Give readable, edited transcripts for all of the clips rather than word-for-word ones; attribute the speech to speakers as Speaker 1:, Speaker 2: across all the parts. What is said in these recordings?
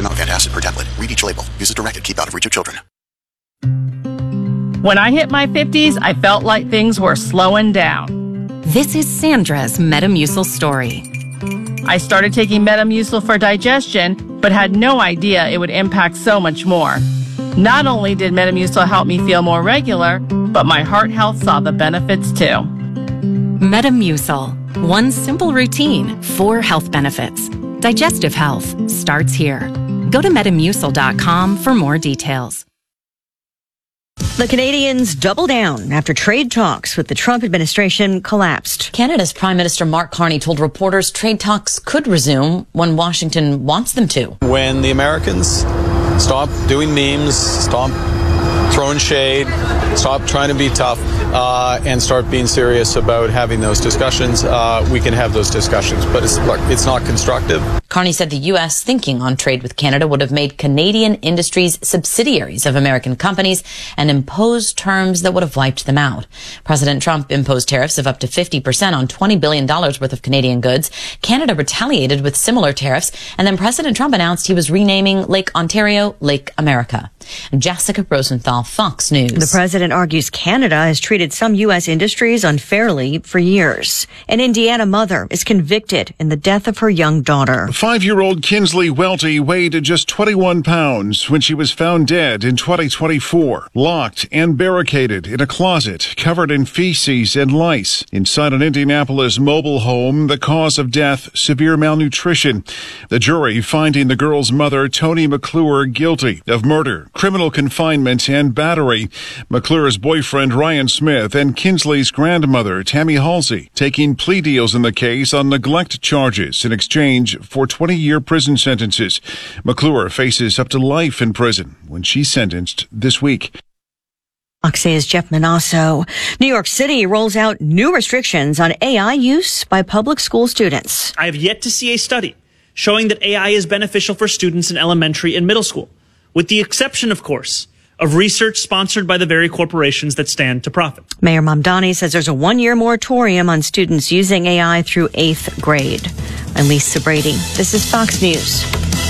Speaker 1: amount of antacid per tablet. Read each label. Use as directed. Keep out of reach of children.
Speaker 2: When I hit my 50s, I felt like things were slowing down.
Speaker 3: This is Sandra's Metamucil story.
Speaker 2: I started taking Metamucil for digestion, but had no idea it would impact so much more. Not only did Metamucil help me feel more regular, but my heart health saw the benefits too.
Speaker 3: Metamucil. One simple routine, 4 health benefits. Digestive health starts here. Go to Metamucil.com for more details.
Speaker 4: The Canadians double down after trade talks with the Trump administration collapsed.
Speaker 5: Canada's Prime Minister Mark Carney told reporters trade talks could resume when Washington wants them to.
Speaker 6: When the Americans stop doing memes, stop throwing shade, stop trying to be tough, and start being serious about having those discussions, we can have those discussions. But it's not constructive.
Speaker 5: Carney said the U.S. thinking on trade with Canada would have made Canadian industries subsidiaries of American companies and imposed terms that would have wiped them out. President Trump imposed tariffs of up to 50% on $20 billion worth of Canadian goods. Canada retaliated with similar tariffs, and then President Trump announced he was renaming Lake Ontario Lake America. Jessica Rosenthal, Fox News.
Speaker 4: The president argues Canada has treated some U.S. industries unfairly for years. An Indiana mother is convicted in the death of her young daughter.
Speaker 7: 5-year-old Kinsley Welty weighed just 21 pounds when she was found dead in 2024, locked and barricaded in a closet covered in feces and lice inside an Indianapolis mobile home. The cause of death, severe malnutrition. The jury finding the girl's mother, Toni McClure, guilty of murder, criminal confinement, and battery. McClure's boyfriend, Ryan Smith, and Kinsley's grandmother, Tammy Halsey, taking plea deals in the case on neglect charges in exchange for 20-year prison sentences. McClure faces up to life in prison when she's sentenced this week.
Speaker 4: Oxay's Jeff Manasso. New York City rolls out new restrictions on AI use by public school students.
Speaker 8: I have yet to see a study showing that AI is beneficial for students in elementary and middle school, with the exception, of course, of research sponsored by the very corporations that stand to profit.
Speaker 4: Mayor Mamdani says there's a 1-year moratorium on students using AI through 8th grade. I'm Lisa Brady. This is Fox News.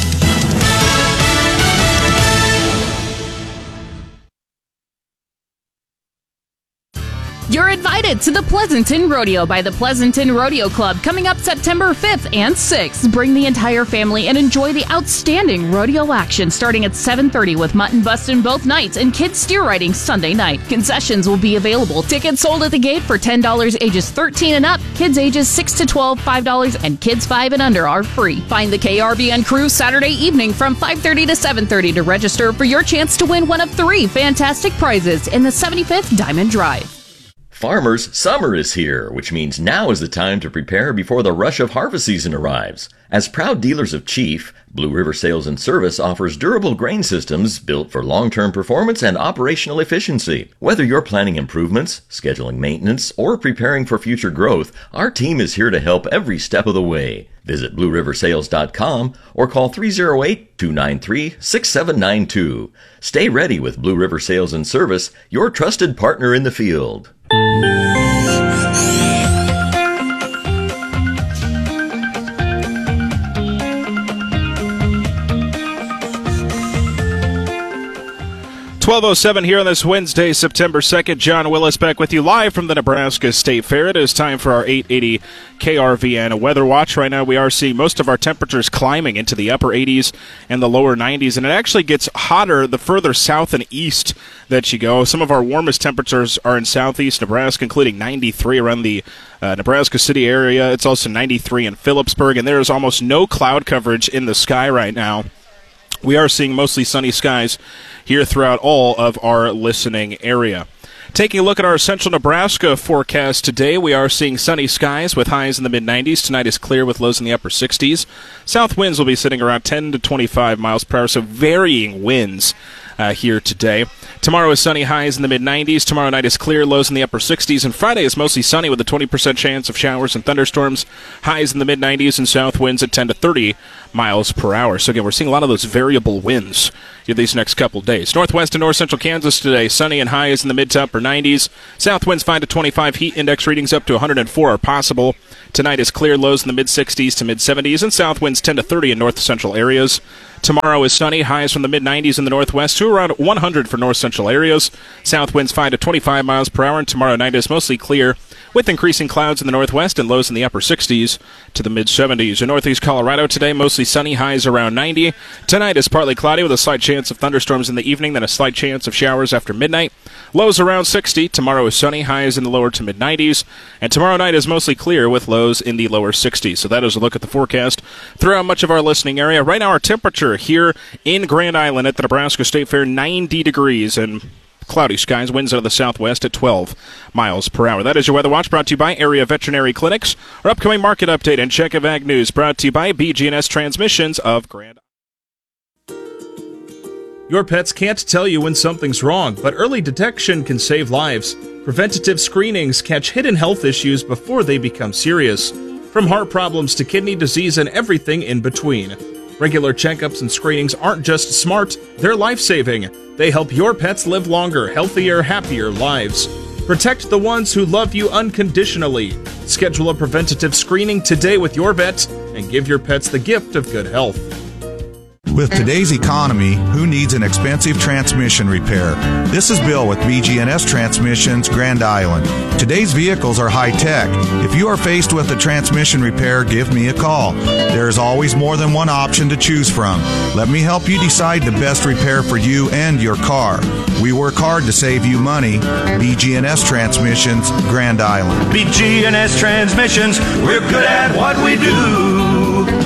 Speaker 9: You're invited to the Pleasanton Rodeo by the Pleasanton Rodeo Club coming up September 5th and 6th. Bring the entire family and enjoy the outstanding rodeo action starting at 7:30 with mutton busting both nights and kids steer riding Sunday night. Concessions will be available. Tickets sold at the gate for $10 ages 13 and up. Kids ages 6 to 12, $5, and kids 5 and under are free. Find the KRVN crew Saturday evening from 5:30 to 7:30 to register for your chance to win one of 3 fantastic prizes in the 75th Diamond Drive.
Speaker 10: Farmers, summer is here, which means now is the time to prepare before the rush of harvest season arrives. As proud dealers of Chief, Blue River Sales and Service offers durable grain systems built for long-term performance and operational efficiency. Whether you're planning improvements, scheduling maintenance, or preparing for future growth, our team is here to help every step of the way. Visit BlueRiverSales.com or call 308-293-6792. Stay ready with Blue River Sales and Service, your trusted partner in the field.
Speaker 11: 12:07 here on this Wednesday, September 2nd. John Willis back with you live from the Nebraska State Fair. It is time for our 880 KRVN Weather Watch. Right now we are seeing most of our temperatures climbing into the upper 80s and the lower 90s, and it actually gets hotter the further south and east that you go. Some of our warmest temperatures are in southeast Nebraska, including 93 around the Nebraska City area. It's also 93 in Phillipsburg, and there is almost no cloud coverage in the sky right now. We are seeing mostly sunny skies here throughout all of our listening area. Taking a look at our central Nebraska forecast today, we are seeing sunny skies with highs in the mid-90s. Tonight is clear with lows in the upper 60s. South winds will be sitting around 10 to 25 miles per hour, so varying winds here today. Tomorrow is sunny, highs in the mid-90s. Tomorrow night is clear, lows in the upper 60s. And Friday is mostly sunny with a 20% chance of showers and thunderstorms. Highs in the mid-90s and south winds at 10 to 30 miles per hour. So again, we're seeing a lot of those variable winds here these next couple days. Northwest and north central Kansas today, sunny and highs in the mid to upper 90s. South winds 5 to 25. Heat index readings up to 104 are possible. Tonight is clear, lows in the mid-60s to mid-70s. And south winds 10 to 30 in north central areas. Tomorrow is sunny, highs from the mid-90s in the northwest to around 100 for north central areas. South winds 5 to 25 miles per hour, and tomorrow night is mostly clear with increasing clouds in the northwest and lows in the upper 60s to the mid-70s. In northeast Colorado today, mostly sunny, highs around 90. Tonight is partly cloudy with a slight chance of thunderstorms in the evening, then a slight chance of showers after midnight. Lows around 60. Tomorrow is sunny, highs in the lower to mid-90s. And tomorrow night is mostly clear with lows in the lower 60s. So that is a look at the forecast throughout much of our listening area. Right now, our temperature here in Grand Island at the Nebraska State Fair, 90 degrees and cloudy skies, winds out of the southwest at 12 miles per hour. That is your Weather Watch, brought to you by Area Veterinary Clinics. Our upcoming market update and check of Ag News, brought to you by BG&S Transmissions of Grand Island.
Speaker 12: Your pets can't tell you when something's wrong, but early detection can save lives. Preventative screenings catch hidden health issues before they become serious, from heart problems to kidney disease and everything in between. Regular checkups and screenings aren't just smart, they're life-saving. They help your pets live longer, healthier, happier lives. Protect the ones who love you unconditionally. Schedule a preventative screening today with your vet and give your pets the gift of good health.
Speaker 13: With today's economy, who needs an expensive transmission repair? This is Bill with BG&S Transmissions, Grand Island. Today's vehicles are high-tech. If you are faced with a transmission repair, give me a call. There is always more than one option to choose from. Let me help you decide the best repair for you and your car. We work hard to save you money. BG&S Transmissions, Grand Island.
Speaker 14: BG&S Transmissions, we're good at what we do.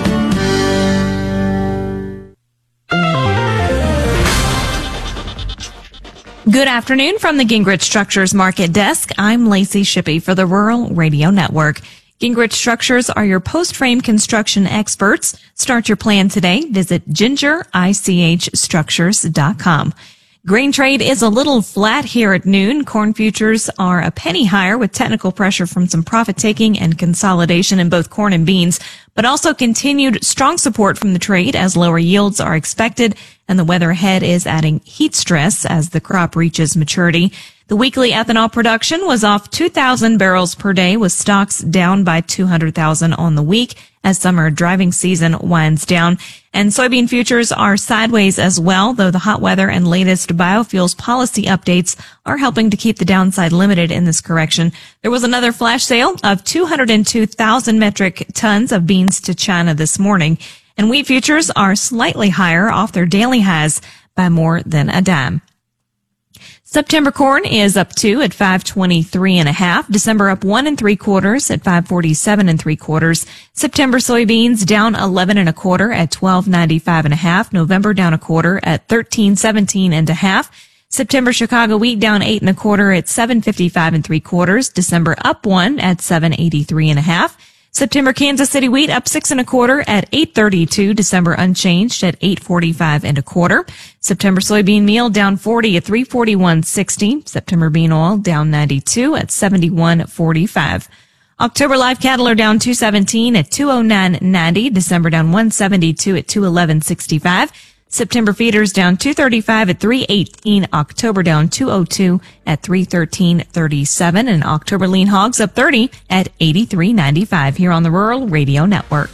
Speaker 15: Good afternoon from the Gingrich Structures Market Desk. I'm Lacey Shippey for the Rural Radio Network. Gingrich Structures are your post-frame construction experts. Start your plan today. Visit gingerichstructures.com. Grain trade is a little flat here at noon. Corn futures are a penny higher with technical pressure from some profit taking and consolidation in both corn and beans, but also continued strong support from the trade as lower yields are expected, and the weather ahead is adding heat stress as the crop reaches maturity. The weekly ethanol production was off 2,000 barrels per day, with stocks down by 200,000 on the week as summer driving season winds down. And soybean futures are sideways as well, though the hot weather and latest biofuels policy updates are helping to keep the downside limited in this correction. There was another flash sale of 202,000 metric tons of beans to China this morning. And wheat futures are slightly higher off their daily highs by more than a dime. September corn is up 2 at 523.5. December up 1 3/4 at 547 3/4. September soybeans down 11 1/4 at 1295.5. November down 1/4 at 1317.5. September Chicago wheat down 8 1/4 at 755 3/4. December up 1 at 783.5. September Kansas City wheat up 6 1/4 at 832. December unchanged at 845 1/4. September soybean meal down 40 at 341.60. September bean oil down 92 at 71.45. October live cattle are down 217 at 209.90. December down 172 at 211.65. September feeders down 235 at 318. October down 202 at 313.37. And October lean hogs up 30 at 83.95 here on the Rural Radio Network.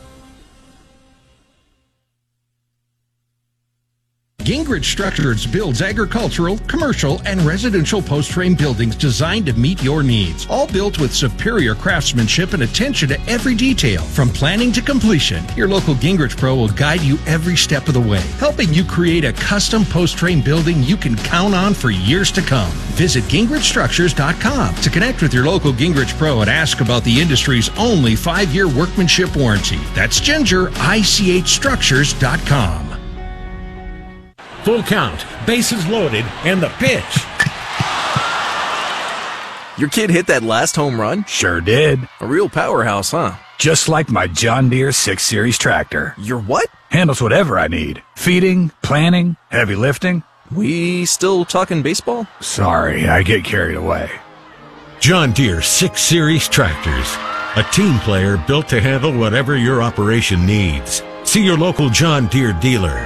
Speaker 16: Gingrich Structures builds agricultural, commercial, and residential post-frame buildings designed to meet your needs. All built with superior craftsmanship and attention to every detail. From planning to completion, your local Gingrich Pro will guide you every step of the way, helping you create a custom post-frame building you can count on for years to come. Visit gingrichstructures.com to connect with your local Gingrich Pro and ask about the industry's only 5-year workmanship warranty. That's gingerichstructures.com.
Speaker 17: Full count, bases loaded, and the pitch.
Speaker 18: Your kid hit that last home run?
Speaker 17: Sure did.
Speaker 18: A real powerhouse, huh?
Speaker 17: Just like my John Deere 6 Series tractor.
Speaker 18: Your what?
Speaker 17: Handles whatever I need. Feeding, planting, heavy lifting.
Speaker 18: We still talking baseball?
Speaker 17: Sorry, I get carried away.
Speaker 19: John Deere 6 Series tractors. A team player built to handle whatever your operation needs. See your local John Deere dealer.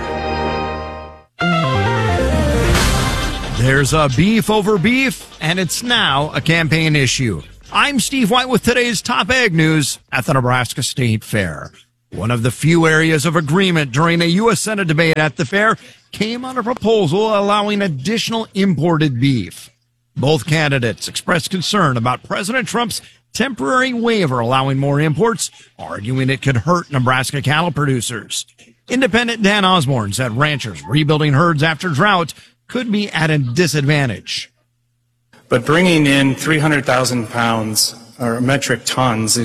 Speaker 20: There's a beef over beef, and it's now a campaign issue. I'm Steve White with today's top ag news at the Nebraska State Fair. One of the few areas of agreement during a U.S. Senate debate at the fair came on a proposal allowing additional imported beef. Both candidates expressed concern about President Trump's temporary waiver allowing more imports, arguing it could hurt Nebraska cattle producers. Independent Dan Osborne said ranchers rebuilding herds after drought could be at a disadvantage.
Speaker 21: But bringing in 300,000 pounds or metric tons,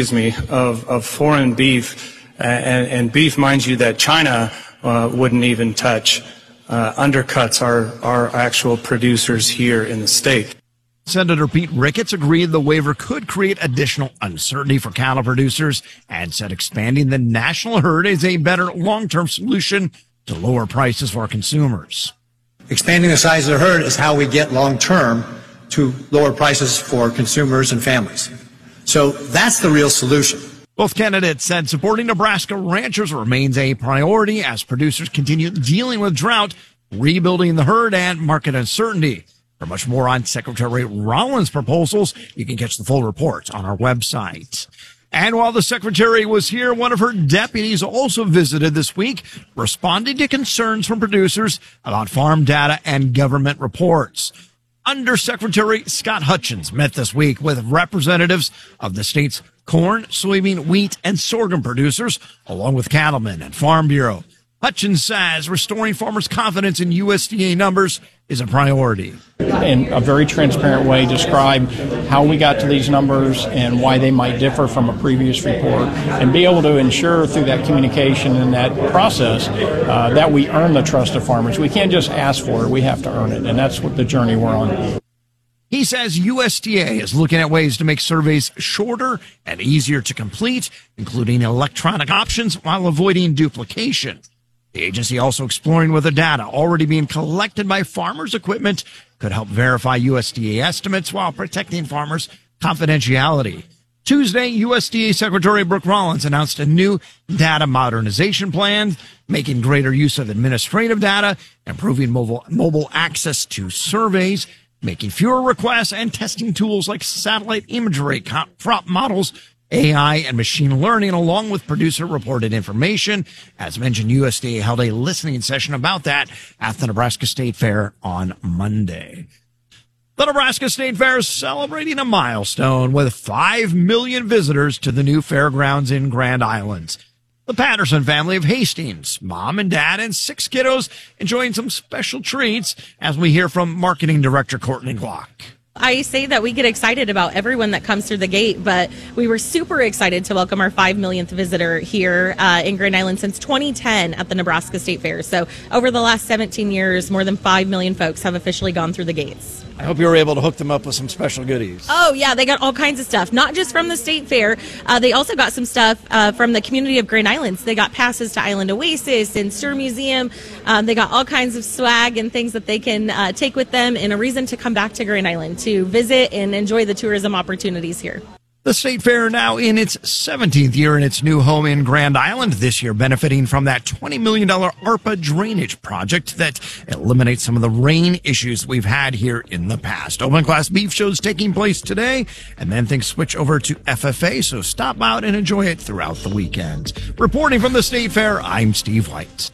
Speaker 21: of foreign beef, and beef, mind you, that China wouldn't even touch, undercuts our actual producers here in the state.
Speaker 20: Senator Pete Ricketts agreed the waiver could create additional uncertainty for cattle producers and said expanding the national herd is a better long-term solution to lower prices for consumers.
Speaker 22: Expanding the size of the herd is how we get long-term to lower prices for consumers and families. So that's the real solution.
Speaker 20: Both candidates said supporting Nebraska ranchers remains a priority as producers continue dealing with drought, rebuilding the herd, and market uncertainty. For much more on Secretary Rollins' proposals, you can catch the full report on our website. And while the secretary was here, one of her deputies also visited this week, responding to concerns from producers about farm data and government reports. Undersecretary Scott Hutchins met this week with representatives of the state's corn, soybean, wheat, and sorghum producers, along with cattlemen and Farm Bureau. Hutchins says restoring farmers' confidence in USDA numbers is a priority.
Speaker 23: In a very transparent way, describe how we got to these numbers and why they might differ from a previous report, and be able to ensure through that communication and that process that we earn the trust of farmers. We can't just ask for it, we have to earn it, and that's what the journey we're on.
Speaker 20: He says USDA is looking at ways to make surveys shorter and easier to complete, including electronic options while avoiding duplication. The agency also exploring whether data already being collected by farmers' equipment could help verify USDA estimates while protecting farmers' confidentiality. Tuesday, USDA Secretary Brooke Rollins announced a new data modernization plan, making greater use of administrative data, improving mobile access to surveys, making fewer requests, and testing tools like satellite imagery, crop models, AI, and machine learning, along with producer-reported information. As mentioned, USDA held a listening session about that at the Nebraska State Fair on Monday. The Nebraska State Fair is celebrating a milestone with 5 million visitors to the new fairgrounds in Grand Island. The Patterson family of Hastings, mom and dad, and 6 kiddos enjoying some special treats, as we hear from Marketing Director Courtney Glock.
Speaker 24: I say that we get excited about everyone that comes through the gate, but we were super excited to welcome our 5 millionth visitor here in Grand Island since 2010 at the Nebraska State Fair. So over the last 17 years, more than 5 million folks have officially gone through the gates.
Speaker 20: I hope you were able to hook them up with some special goodies.
Speaker 24: Oh, yeah, they got all kinds of stuff, not just from the State Fair. They also got some stuff from the community of Grand Islands. They got passes to Island Oasis and Stir Museum. They got all kinds of swag and things that they can take with them, and a reason to come back to Grand Island to visit and enjoy the tourism opportunities here.
Speaker 20: The State Fair now in its 17th year in its new home in Grand Island, this year benefiting from that $20 million ARPA drainage project that eliminates some of the rain issues we've had here in the past. Open Class Beef shows taking place today, and then things switch over to FFA, so stop out and enjoy it throughout the weekend. Reporting from the State Fair, I'm Steve White.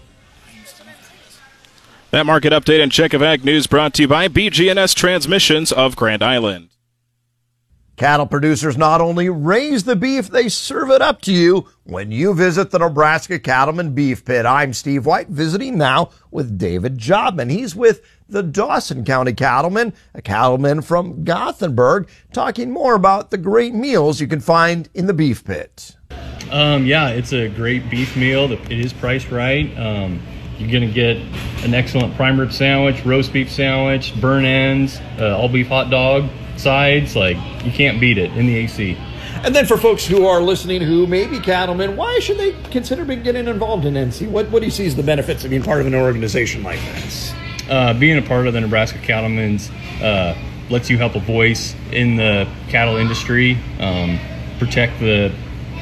Speaker 11: That market update and check of ag news brought to you by BG&S Transmissions of Grand Island.
Speaker 20: Cattle producers not only raise the beef, they serve it up to you when you visit the Nebraska Cattleman Beef Pit. I'm Steve White, visiting now with David Jobman. He's with the Dawson County Cattleman, a cattleman from Gothenburg, talking more about the great meals you can find in the beef pit.
Speaker 25: Yeah, it's a great beef meal. It is priced right. You're going to get an excellent prime rib sandwich, roast beef sandwich, burn ends, all beef hot dog, sides. Like, you can't beat it in the AC.
Speaker 20: And then for folks who are listening who may be cattlemen, why should they consider getting involved in NC? What do you see as the benefits of being part of an organization like this?
Speaker 25: Being a part of the Nebraska Cattlemen's lets you help a voice in the cattle industry, protect the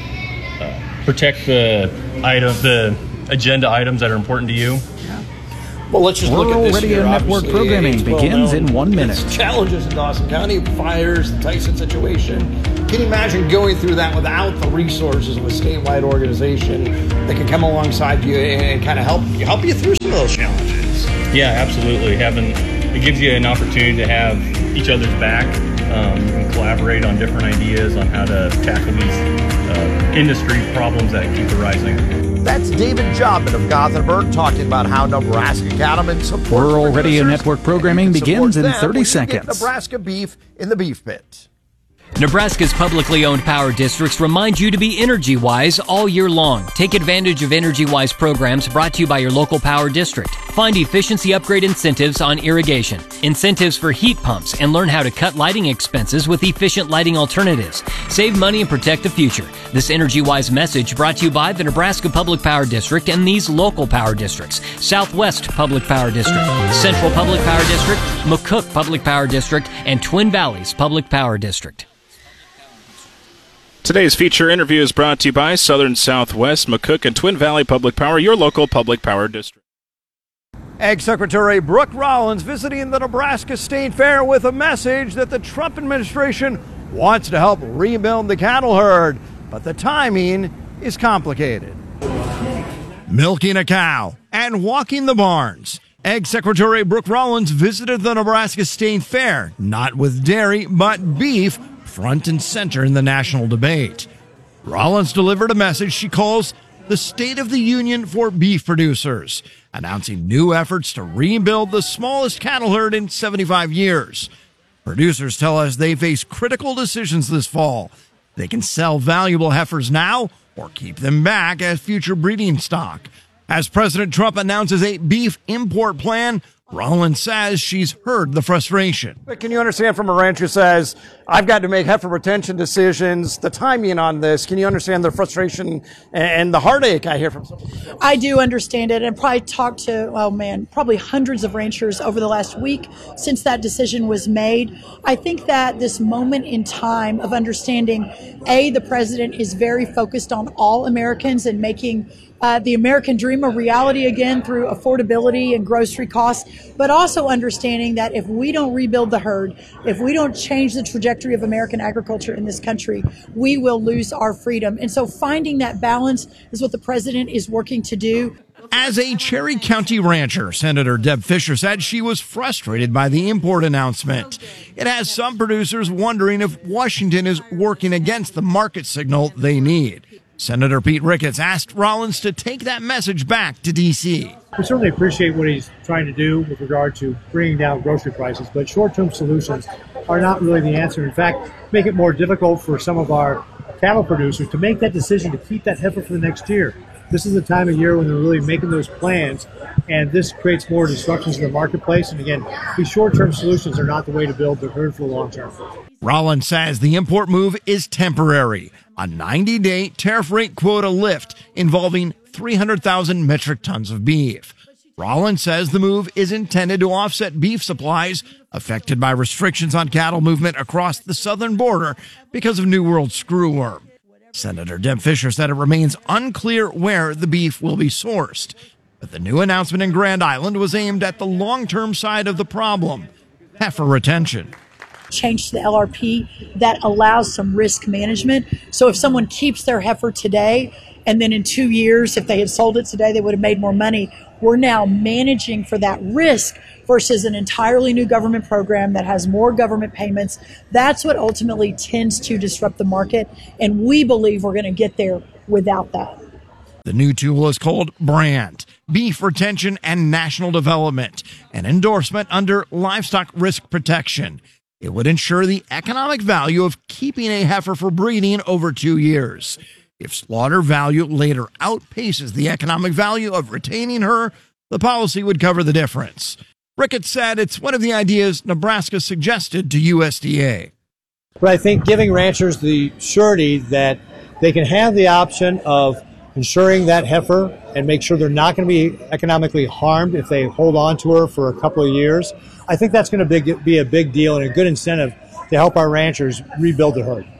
Speaker 25: agenda items that are important to you.
Speaker 20: Well, let's just look at this
Speaker 26: Radio
Speaker 20: here.
Speaker 26: Network programming begins in 1 minute.
Speaker 20: Challenges in Dawson County, fires, the Tyson situation. Can you imagine going through that without the resources of a statewide organization that can come alongside you and kind of help you through some of those challenges?
Speaker 25: Yeah, absolutely. It gives you an opportunity to have each other's back and collaborate on different ideas on how to tackle these industry problems that keep arising.
Speaker 20: That's David Jobin of Gothenburg talking about how Nebraska cattlemen support
Speaker 1: Rural Radio Network programming begins in 30
Speaker 20: Get
Speaker 1: seconds.
Speaker 20: Nebraska beef in the beef pit.
Speaker 2: Nebraska's publicly owned power districts remind you to be energy-wise all year long. Take advantage of energy-wise programs brought to you by your local power district. Find efficiency upgrade incentives on irrigation, incentives for heat pumps, and learn how to cut lighting expenses with efficient lighting alternatives. Save money and protect the future. This energy-wise message brought to you by the Nebraska Public Power District and these local power districts: Southwest Public Power District, Central Public Power District, McCook Public Power District, and Twin Valleys Public Power District.
Speaker 11: Today's feature interview is brought to you by Southern Southwest, McCook, and Twin Valley Public Power, your local public power district.
Speaker 20: Ag Secretary Brooke Rollins visiting the Nebraska State Fair with a message that the Trump administration wants to help rebuild the cattle herd, but the timing is complicated. Milking a cow and walking the barns. Ag Secretary Brooke Rollins visited the Nebraska State Fair, not with dairy, but beef, front and center in the national debate. Rollins delivered a message she calls the State of the Union for beef producers, announcing new efforts to rebuild the smallest cattle herd in 75 years. Producers tell us they face critical decisions this fall. They can sell valuable heifers now or keep them back as future breeding stock. As President Trump announces a beef import plan, Rollins says she's heard the frustration.
Speaker 3: But can you understand from a rancher who says, I've got to make heifer retention decisions, the timing on this? Can you understand the frustration and the heartache I hear from some people?
Speaker 5: I do understand it, and probably talked to, probably hundreds of ranchers over the last week since that decision was made. I think that this moment in time of understanding, the president is very focused on all Americans and making the American dream a reality again through affordability and grocery costs, but also understanding that if we don't rebuild the herd, if we don't change the trajectory of American agriculture in this country, we will lose our freedom. And so finding that balance is what the president is working to do.
Speaker 20: As a Cherry County rancher, Senator Deb Fischer said she was frustrated by the import announcement. It has some producers wondering if Washington is working against the market signal they need. Senator Pete Ricketts asked Rollins to take that message back to D.C.
Speaker 6: We certainly appreciate what he's trying to do with regard to bringing down grocery prices, but short-term solutions are not really the answer. In fact, make it more difficult for some of our cattle producers to make that decision to keep that heifer for the next year. This is the time of year when they're really making those plans, and this creates more disruptions in the marketplace. And again, these short-term solutions are not the way to build the herd for the long term.
Speaker 20: Rollins says the import move is temporary. A 90-day tariff rate quota lift involving 300,000 metric tons of beef. Rollins says the move is intended to offset beef supplies affected by restrictions on cattle movement across the southern border because of New World screwworm. Senator Deb Fischer said it remains unclear where the beef will be sourced, but the new announcement in Grand Island was aimed at the long-term side of the problem, heifer retention.
Speaker 5: Change to the LRP that allows some risk management. So if someone keeps their heifer today, and then in 2 years, if they had sold it today, they would have made more money. We're now managing for that risk versus an entirely new government program that has more government payments. That's what ultimately tends to disrupt the market, and we believe we're going to get there without that.
Speaker 20: The new tool is called BRAND, Beef Retention and National Development, an endorsement under livestock risk protection. It would ensure the economic value of keeping a heifer for breeding over 2 years. If slaughter value later outpaces the economic value of retaining her, the policy would cover the difference. Ricketts said it's one of the ideas Nebraska suggested to USDA.
Speaker 6: But I think giving ranchers the surety that they can have the option of insuring that heifer and make sure they're not going to be economically harmed if they hold on to her for a couple of years, I think that's going to be a big deal and a good incentive to help our ranchers rebuild the herd.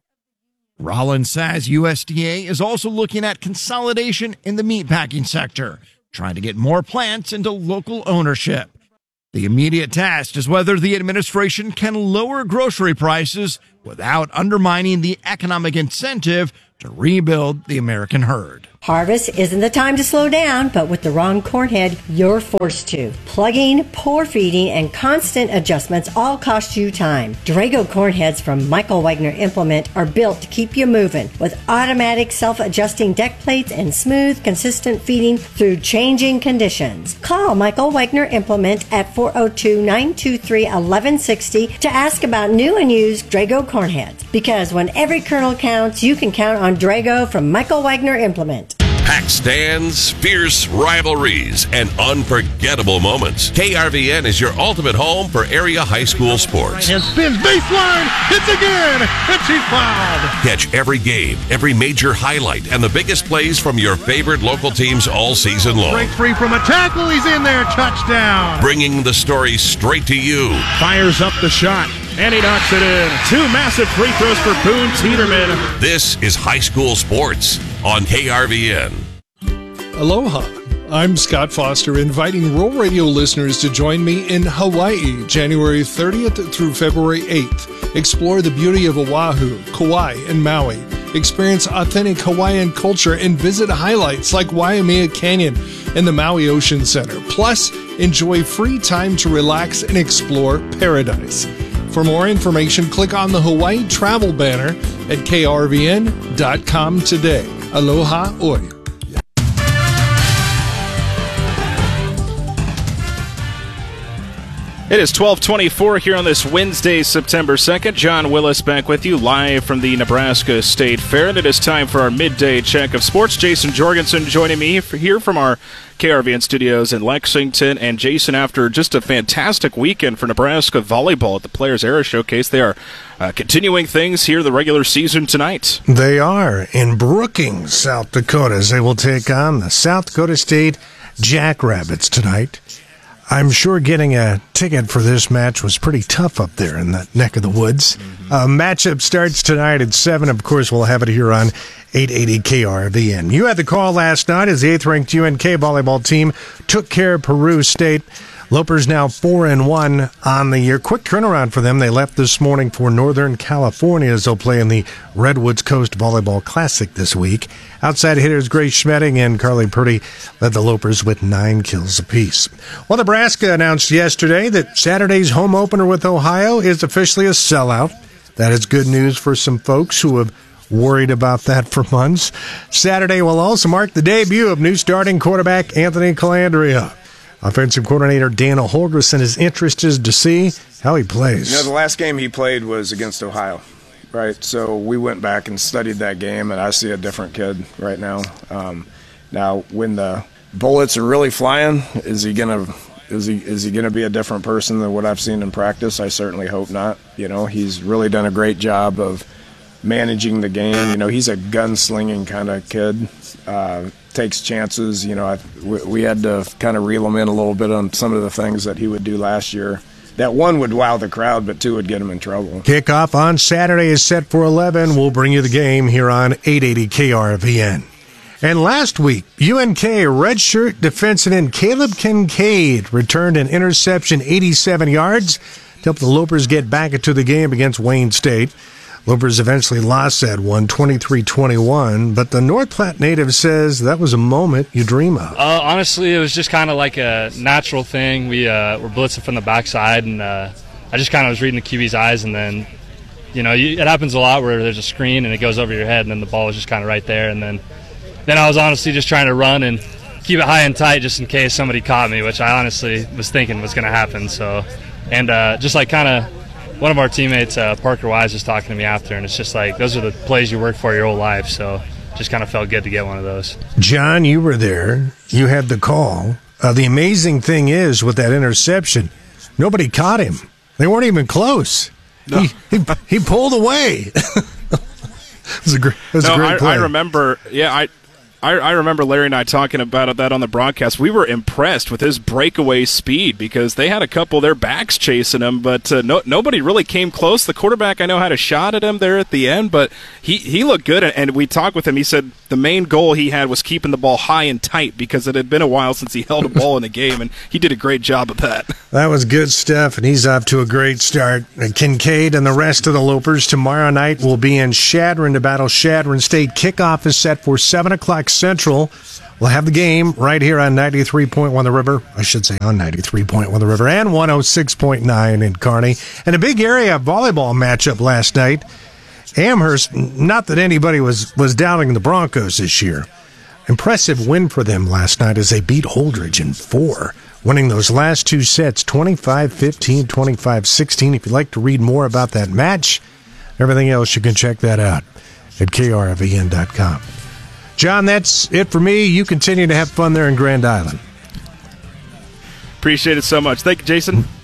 Speaker 20: Rollins says USDA is also looking at consolidation in the meatpacking sector, trying to get more plants into local ownership. The immediate test is whether the administration can lower grocery prices without undermining the economic incentive to rebuild the American herd.
Speaker 4: Harvest isn't the time to slow down, but with the wrong corn head, you're forced to. Plugging, pour feeding, and constant adjustments all cost you time. Drago corn heads from Michael Wagner Implement are built to keep you moving with automatic self-adjusting deck plates and smooth, consistent feeding through changing conditions. Call Michael Wagner Implement at 402-923-1160 to ask about new and used Drago corn heads. Because when every kernel counts, you can count on Drago from Michael Wagner Implement.
Speaker 7: Packed stands, fierce rivalries, and unforgettable moments. KRVN is your ultimate home for area high school sports.
Speaker 17: And spins baseline, hits again, and she's fouled.
Speaker 7: Catch every game, every major highlight, and the biggest plays from your favorite local teams all season long.
Speaker 17: Breaks free from a tackle, he's in there, touchdown.
Speaker 7: Bringing the story straight to you.
Speaker 11: Fires up the shot, and he knocks it in. 2 massive free throws for Boone Teeterman.
Speaker 7: This is high school sports on KRVN.
Speaker 8: Aloha. I'm Scott Foster, inviting Rural Radio listeners to join me in Hawaii, January 30th through February 8th. Explore the beauty of Oahu, Kauai, and Maui. Experience authentic Hawaiian culture and visit highlights like Waimea Canyon and the Maui Ocean Center. Plus, enjoy free time to relax and explore paradise. For more information, click on the Hawaii travel banner at krvn.com today. Aloha oi.
Speaker 11: It is 12:24 here on this Wednesday, September 2nd. John Willis back with you live from the Nebraska State Fair. And it is time for our midday check of sports. Jason Jorgensen joining me here from our KRVN studios in Lexington. And Jason, after just a fantastic weekend for Nebraska volleyball at the Players Era Showcase, they are continuing things here the regular season tonight.
Speaker 9: They are in Brookings, South Dakota, as they will take on the South Dakota State Jackrabbits tonight. I'm sure getting a ticket for this match was pretty tough up there in that neck of the woods. Matchup starts tonight at 7. Of course, we'll have it here on 880 KRVN. You had the call last night as the 8th-ranked UNK volleyball team took care of Peru State. Lopers now 4-1 on the year. Quick turnaround for them. They left this morning for Northern California as they'll play in the Redwoods Coast Volleyball Classic this week. Outside hitters Grace Schmedding and Carly Purdy led the Lopers with 9 kills apiece. Well, Nebraska announced yesterday that Saturday's home opener with Ohio is officially a sellout. That is good news for some folks who have worried about that for months. Saturday will also mark the debut of new starting quarterback Anthony Calandria. Offensive coordinator Dana Holgerson is interested to see how he plays.
Speaker 10: You know, the last game he played was against Ohio, right? So we went back and studied that game, and I see a different kid right now. Now, when the bullets are really flying, is he gonna be a different person than what I've seen in practice? I certainly hope not. You know, he's really done a great job of managing the game. You know, he's a gunslinging kind of kid. Takes chances. You know, we had to kind of reel him in a little bit on some of the things that he would do last year. That one would wow the crowd, but 2 would get him in trouble.
Speaker 9: Kickoff on Saturday is set for 11. We'll bring you the game here on 880 KRVN. And last week, UNK redshirt defenseman Caleb Kincaid returned an interception 87 yards to help the Lopers get back into the game against Wayne State. Lopers eventually lost that one, 23-21, but the North Platte native says that was a moment you dream of.
Speaker 26: Honestly, it was just kind of like a natural thing. We were blitzing from the backside, and I just kind of was reading the QB's eyes, and then, you know, it happens a lot where there's a screen and it goes over your head, and then the ball was just kind of right there, and then I was honestly just trying to run and keep it high and tight just in case somebody caught me, which I honestly was thinking was going to happen. So, and just like kind of one of our teammates, Parker Wise, was talking to me after, and it's just like those are the plays you work for your whole life. So just kind of felt good to get one of those.
Speaker 9: John, you were there. You had the call. The amazing thing is with that interception, nobody caught him. They weren't even close. No. He pulled away. It was a great play.
Speaker 11: I remember, I remember Larry and I talking about that on the broadcast. We were impressed with his breakaway speed because they had a couple of their backs chasing him, but nobody really came close. The quarterback, I know, had a shot at him there at the end, but he looked good, and we talked with him. He said the main goal he had was keeping the ball high and tight because it had been a while since he held a ball in the game, and he did a great job of that.
Speaker 9: That was good stuff, and he's off to a great start. Kincaid and the rest of the Lopers tomorrow night will be in Chadron to battle Chadron State. Kickoff is set for 7 o'clock Central. We'll have the game right here on 93.1 The River. I should say on 93.1 The River and 106.9 in Kearney. And a big area volleyball matchup last night. Amherst, not that anybody was doubting the Broncos this year. Impressive win for them last night as they beat Holdridge in 4, winning those last 2 sets 25-15, 25-16. If you'd like to read more about that match, everything else, you can check that out at krvn.com. John, that's it for me. You continue to have fun there in Grand Island.
Speaker 11: Appreciate it so much. Thank you, Jason.